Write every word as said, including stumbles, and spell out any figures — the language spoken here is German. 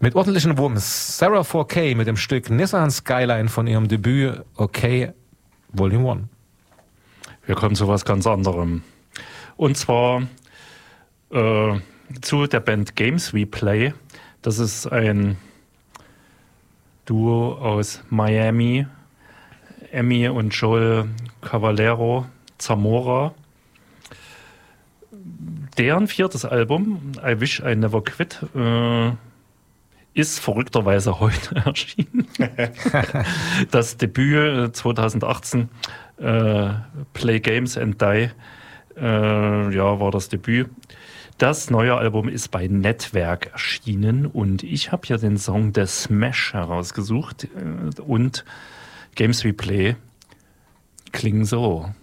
Mit ordentlichen Wumms. Sarah four K mit dem Stück Nissan Skyline von ihrem Debüt Okay Volume One. Wir kommen zu was ganz anderem. Und zwar äh, zu der Band Games We Play. Das ist ein Duo aus Miami. Emmy und Joel Cavallero Zamora. Deren viertes Album, I Wish I Never Quit, äh, ist verrückterweise heute erschienen. Das Debüt zwanzig achtzehn, äh, Play Games and Die, äh, ja, war das Debüt. Das neue Album ist bei Netzwerk erschienen und ich habe hier den Song The Smash herausgesucht äh, und Games We Play klingen so.